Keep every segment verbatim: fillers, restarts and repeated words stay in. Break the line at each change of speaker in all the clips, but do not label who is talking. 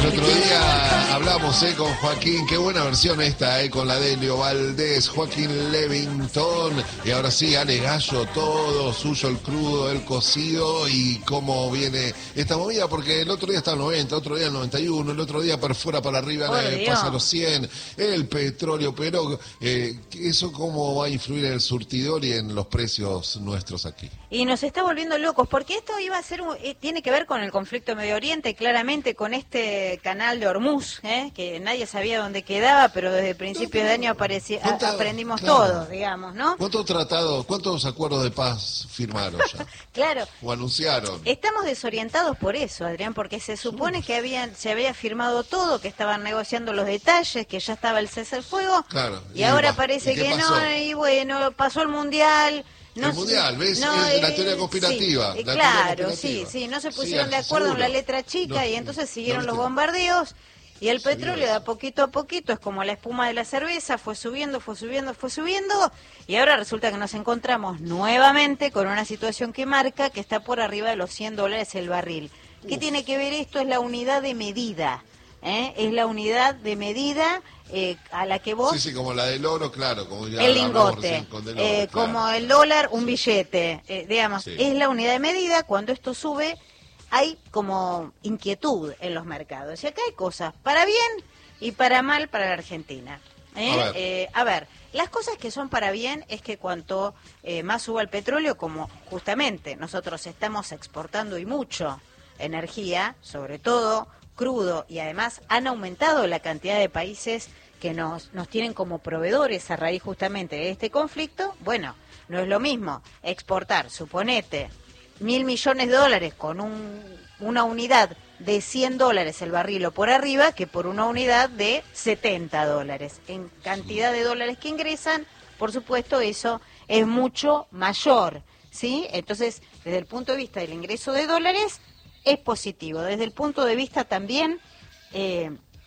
El otro día hablamos eh, con Joaquín, qué buena versión esta, eh, con la de Leo Valdés, Joaquín Levington, y ahora sí, Ale Gallo, todo suyo, el crudo, el cocido, y cómo viene esta movida, porque el otro día estaba el noventa, el otro día el noventa y uno, el otro día para fuera, para arriba, eh, pasa los cien, el petróleo, pero eh, eso cómo va a influir en el surtidor y en los precios nuestros aquí.
Y nos está volviendo locos, porque esto iba a ser, eh, tiene que ver con el conflicto de Medio Oriente, claramente con este canal de Hormuz, ¿eh? Que nadie sabía dónde quedaba, pero desde principios de año apareci- a, aprendimos claro. todos, digamos, ¿no?
¿Cuántos tratados, cuántos acuerdos de paz firmaron ya?
Claro.
O anunciaron.
Estamos desorientados por eso, Adrián, porque se supone que habían, se había firmado todo, que estaban negociando los detalles, que ya estaba el cese al fuego,
claro.
y, y ahora
va.
parece
¿Y
que
pasó?
no, y bueno, pasó el Mundial.
No, el mundial, ¿ves?
No,
es la
eh,
teoría conspirativa.
Sí,
la
claro,
teoría
sí, sí, no se pusieron
sí,
de acuerdo
seguro.
en la letra chica
no,
y entonces siguieron
no,
los bombardeos y el petróleo de a
eso.
poquito a poquito es como la espuma de la cerveza, fue subiendo, fue subiendo, fue subiendo y ahora resulta que nos encontramos nuevamente con una situación que marca que está por arriba de los cien dólares el barril. ¿Qué Uf. tiene que ver esto? Es la unidad de medida. ¿Eh? Es la unidad de medida eh, a la que vos...
Sí, sí, como la del oro, claro. Como ya
el lingote,
oro,
eh,
claro.
como el dólar, un billete. Eh, digamos, sí. Es la unidad de medida. Cuando esto sube, hay como inquietud en los mercados. Y acá hay cosas para bien y para mal para la Argentina. ¿Eh? A, ver. Eh, a ver, las cosas que son para bien es que cuanto eh, más suba el petróleo, como justamente nosotros estamos exportando y mucho energía, sobre todo crudo, y además han aumentado la cantidad de países que nos, nos tienen como proveedores a raíz justamente de este conflicto, bueno, no es lo mismo exportar, suponete, mil millones de dólares con un, una unidad de cien dólares el barril o por arriba que por una unidad de setenta dólares. En cantidad de dólares que ingresan, por supuesto, eso es mucho mayor, ¿sí? Entonces, desde el punto de vista del ingreso de dólares, es positivo. Desde el punto de vista también eh,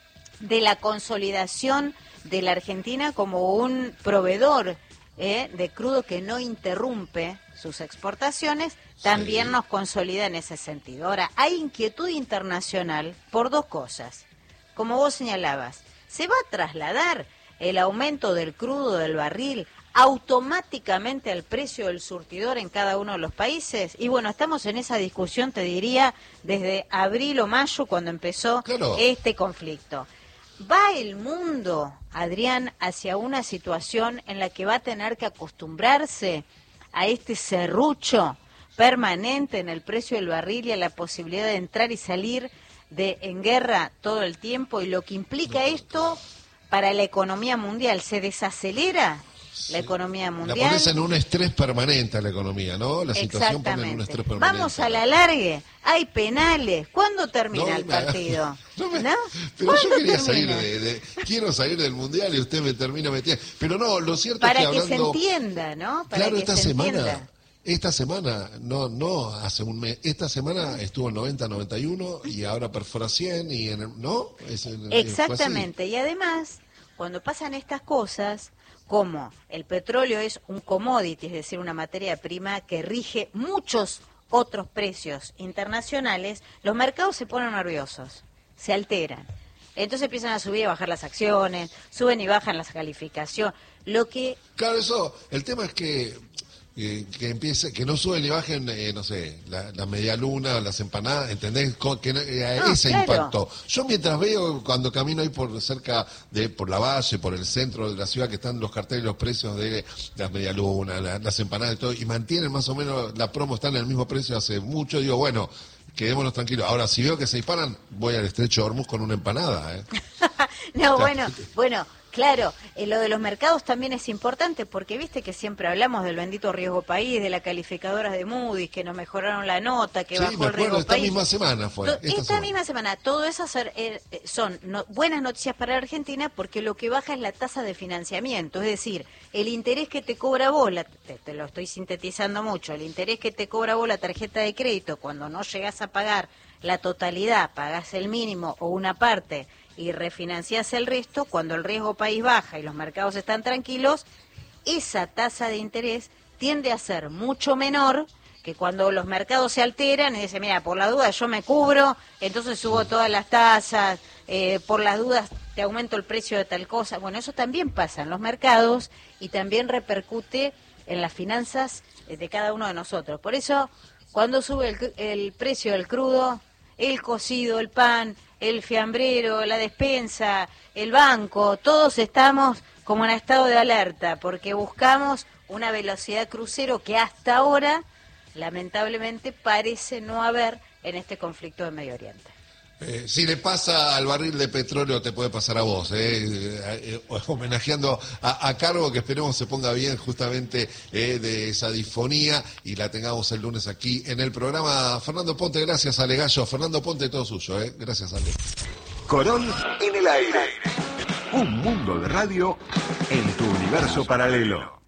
de la consolidación de la Argentina como un proveedor eh, de crudo que no interrumpe sus exportaciones, también sí. nos consolida en ese sentido. Ahora, hay inquietud internacional por dos cosas. Como vos señalabas, ¿se va a trasladar el aumento del crudo del barril automáticamente al precio del surtidor en cada uno de los países? Y bueno, estamos en esa discusión, te diría, desde abril o mayo, cuando empezó claro. este conflicto. ¿Va el mundo, Adrián, hacia una situación en la que va a tener que acostumbrarse a este serrucho permanente en el precio del barril y a la posibilidad de entrar y salir de en guerra todo el tiempo? Y lo que implica esto para la economía mundial, ¿se desacelera sí. la economía mundial?
La pones en un estrés permanente a la economía, ¿no? La situación pone en un estrés permanente.
Vamos a la largue, hay penales. ¿Cuándo termina no, el partido?
No, me,
¿No?
Pero yo quería termina? salir de, de... Quiero salir del Mundial y usted me termina metiendo... Pero no, lo cierto
Para
es que
hablando...
hablando...
Para que se entienda, ¿no? Para
claro,
que
esta
se
semana...
entienda.
Esta semana, no no hace un mes, esta semana estuvo en noventa, noventa y uno y ahora perfora cien y en el, ¿no? Es,
Exactamente, y además, cuando pasan estas cosas, como el petróleo es un commodity, es decir, una materia prima que rige muchos otros precios internacionales, los mercados se ponen nerviosos, se alteran. Entonces empiezan a subir y bajar las acciones, suben y bajan las calificaciones. Lo que...
Claro, eso, el tema es que... Eh, que empiece, que no suben y bajen, eh, no sé, la, la media luna, las empanadas, ¿entendés? Que eh, no, ese claro. impacto. Yo mientras veo, cuando camino ahí por cerca de, por la Valle, por el centro de la ciudad, que están los carteles, los precios de las media luna, la, las empanadas y todo, y mantienen más o menos, la promo está en el mismo precio hace mucho, digo, bueno, quedémonos tranquilos. Ahora, si veo que se disparan, voy al estrecho de Hormuz con una empanada, ¿eh?
No, bueno, bueno... Claro, eh, lo de los mercados también es importante porque viste que siempre hablamos del bendito riesgo país, de las calificadoras de Moody's que nos mejoraron la nota, que
sí,
bajó
me
el
acuerdo,
riesgo
esta
país.
misma semana fue.
Esta, esta semana. misma semana, todo eso son, eh, son no, buenas noticias para la Argentina porque lo que baja es la tasa de financiamiento, es decir, el interés que te cobra vos, la, te, te lo estoy sintetizando mucho, el interés que te cobra vos la tarjeta de crédito cuando no llegás a pagar la totalidad, pagás el mínimo o una parte y refinanciás el resto, cuando el riesgo país baja y los mercados están tranquilos, esa tasa de interés tiende a ser mucho menor que cuando los mercados se alteran y dicen, mira, por la duda yo me cubro, entonces subo todas las tasas, eh, por las dudas te aumento el precio de tal cosa. Bueno, eso también pasa en los mercados y también repercute en las finanzas de cada uno de nosotros. Por eso, cuando sube el, el precio del crudo, el cocido, el pan, el fiambrero, la despensa, el banco, todos estamos como en estado de alerta, porque buscamos una velocidad crucero que hasta ahora, lamentablemente, parece no haber en este conflicto de Medio Oriente.
Eh, si le pasa al barril de petróleo, te puede pasar a vos, eh, eh, homenajeando a, a Cargo, que esperemos se ponga bien justamente eh, de esa disfonía y la tengamos el lunes aquí en el programa. Fernando Ponte, gracias, Ale Gallo. Fernando Ponte, todo suyo, eh. Gracias, Ale.
Corón en el aire. Un mundo de radio en tu universo paralelo.